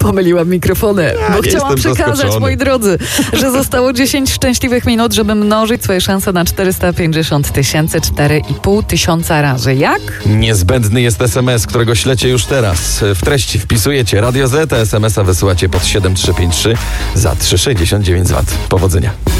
Pomyliłam mikrofony, bo chciałam jestem przekazać, zaskoczony. moi drodzy, że zostało 10 szczęśliwych minut, żeby mnożyć swoje szanse na 450 tysięcy, 4,5 tysiąca razy. Jak? Niezbędny jest SMS, którego ślecie już teraz. W treści wpisujecie Radio Z, a SMS-a wysyłacie pod 7353 za 3,69 zł. Powodzenia.